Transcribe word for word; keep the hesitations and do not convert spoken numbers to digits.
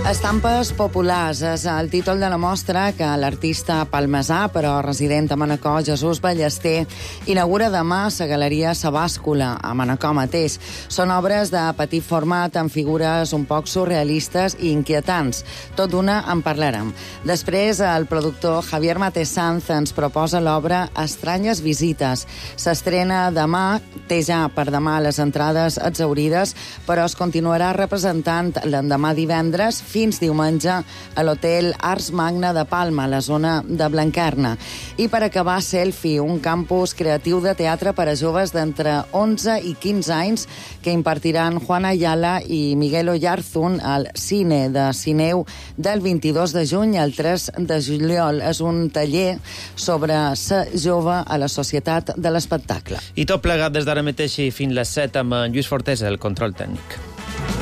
Estampes populars és el títol de la mostra que l'artista palmesà, però resident a Manacor, Jesús Ballester, inaugura demà a la Galeria Sa Bàscula, a Manacor mateix. Són obres de petit format amb figures un poc surrealistes i inquietants. Tot d'una en parlarem. Després, el productor Javier Matesanz ens proposa l'obra Estranyes visites. S'estrena demà, té ja per demà les entrades exhaurides, però es continuarà representant l'endemà divendres fins diumenge a l'Hotel Ars Magna de Palma, a la zona de Blanquerna. I per acabar, Selfie, un campus creatiu de teatre per a joves d'entre onze i quinze anys que impartiran Juan Ayala i Miguel Oyarzún al Cine de Cineu del vint-i-dos de juny al tres de juliol. És un taller sobre ser jove a la societat de l'espectacle. I tot plegat des d'ara mateix i fins les set amb en Lluís Fortesa, el control tècnic.